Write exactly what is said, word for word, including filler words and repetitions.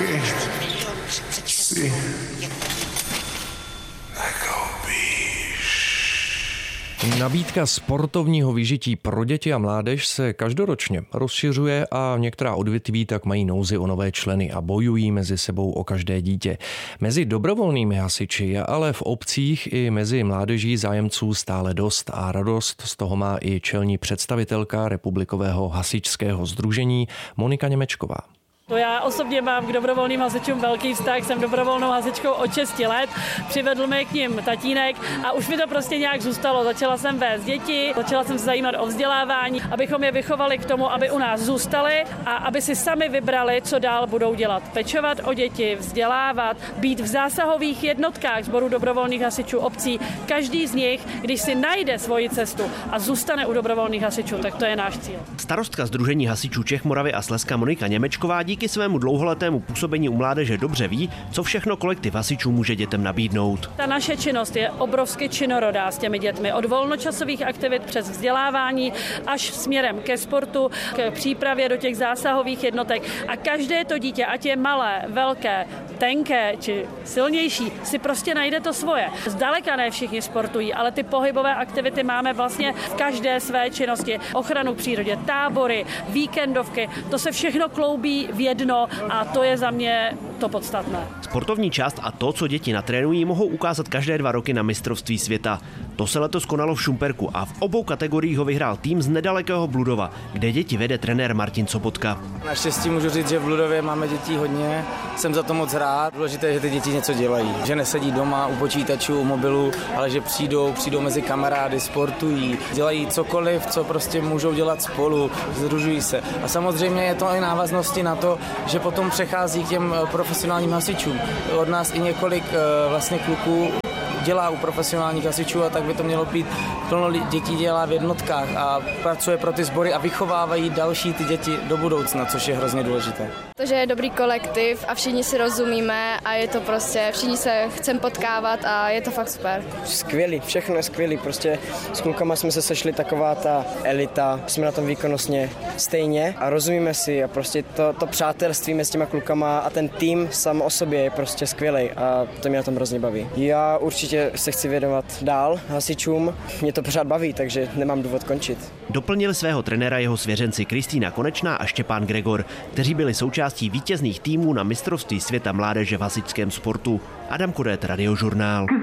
prachy si Nabídka sportovního vyžití pro děti a mládež se každoročně rozšiřuje a některá odvětví tak mají nouzi o nové členy a bojují mezi sebou o každé dítě. Mezi dobrovolnými hasiči je ale v obcích i mezi mládeží zájemců stále dost a radost z toho má i čelní představitelka Republikového hasičského sdružení Monika Němečková. To já osobně mám k dobrovolným hasičům velký vztah, jsem dobrovolnou hasičkou od šesti let, přivedl mě k ním tatínek a už mi to prostě nějak zůstalo. Začala jsem vést děti, začala jsem se zajímat o vzdělávání, abychom je vychovali k tomu, aby u nás zůstali a aby si sami vybrali, co dál budou dělat. Pečovat o děti, vzdělávat, být v zásahových jednotkách sboru dobrovolných hasičů obcí. Každý z nich, když si najde svoji cestu a zůstane u dobrovolných hasičů, tak to je náš cíl. Starostka Sdružení hasičů Čech, Moravy a Slezska Monika Němečková díky svému dlouholetému působení u mládeže dobře ví, co všechno kolektiv hasičů může dětem nabídnout. Ta naše činnost je obrovsky činorodá s těmi dětmi. Od volnočasových aktivit přes vzdělávání až směrem ke sportu, k přípravě do těch zásahových jednotek. A každé to dítě, ať je malé, velké, tenké či silnější, si prostě najde to svoje. Zdaleka ne všichni sportují, ale ty pohybové aktivity máme vlastně v každé své činnosti. Ochranu přírodě, tábory, víkendovky, to se všechno kloubí v jedno a to je za mě to podstatné. Sportovní část a to, co děti natrénují, mohou ukázat každé dva roky na mistrovství světa. To se letos konalo v Šumperku a v obou kategoriích ho vyhrál tým z nedalekého Bludova, kde děti vede trenér Martin Sobotka. Naštěstí můžu říct, že v Bludově máme dětí hodně, jsem za to moc rád. Důležité je, že ty děti něco dělají, že nesedí doma u počítačů, u mobilu, ale že přijdou, přijdou mezi kamarády, sportují, dělají cokoliv, co prostě můžou dělat spolu, sdružují se. A samozřejmě je to i návaznosti na to, že potom přechází k těm profesionálním hasičům. Od nás i několik vlastně kluků dělá u profesionálních hasičů a tak by to mělo být. Plno dětí dělá v jednotkách a pracuje pro ty sbory a vychovávají další ty děti do budoucna, což je hrozně důležité. To, že je dobrý kolektiv a všichni si rozumíme a je to prostě, všichni se chceme potkávat a je to fakt super. Skvělý, všechno je skvělý, prostě s klukama jsme se sešli taková ta elita, jsme na tom výkonnostně stejně a rozumíme si a prostě to, to přátelství mezi těma klukama a ten tým sám o sobě je prostě skvělý a to mě na tom hrozně baví. Já určitě se chci věnovat dál hasičům, mě to pořád baví, takže nemám důvod končit. Doplnili svého trenéra jeho svěřenci Kristýna Konečná a Štěpán Gregor, kteří byli součástí vítězných týmů na mistrovství světa mládeže v hasičském sportu. Adam Kodet, Radiožurnál.